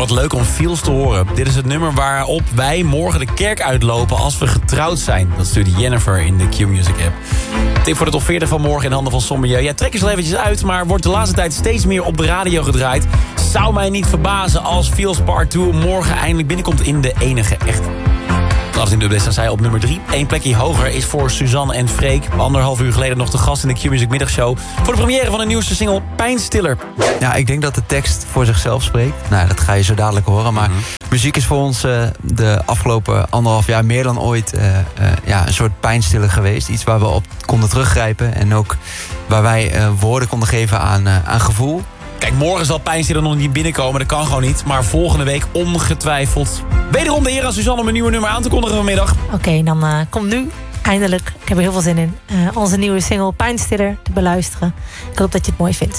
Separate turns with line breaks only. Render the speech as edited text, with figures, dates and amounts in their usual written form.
Wat leuk om Feels te horen. Dit is het nummer waarop wij morgen de kerk uitlopen als we getrouwd zijn. Dat stuurde Jennifer in de Q-Music app. Tip voor de top 40 van morgen in handen van Sommelier. Ja, trek eens wel eventjes uit, maar wordt de laatste tijd steeds meer op de radio gedraaid. Zou mij niet verbazen als Feels Part 2 morgen eindelijk binnenkomt in de enige echte. In de beste zij op nummer 3. Eén plekje hoger is voor Suzanne en Freek. 1,5 uur geleden nog de gast in de Q-Music middagshow. Voor de première van de nieuwste single Pijnstiller.
Ja, ik denk dat de tekst voor zichzelf spreekt. Nou, dat ga je zo dadelijk horen. Maar muziek is voor ons de afgelopen 1,5 jaar meer dan ooit een soort pijnstiller geweest. Iets waar we op konden teruggrijpen. En ook waar wij woorden konden geven aan gevoel.
Kijk, morgen zal Pijnstiller nog niet binnenkomen. Dat kan gewoon niet. Maar volgende week ongetwijfeld. Wederom de eer aan Suzanne om een nieuwe nummer aan te kondigen vanmiddag.
Oké, dan komt nu eindelijk, ik heb er heel veel zin in, onze nieuwe single Pijnstiller te beluisteren. Ik hoop dat je het mooi vindt.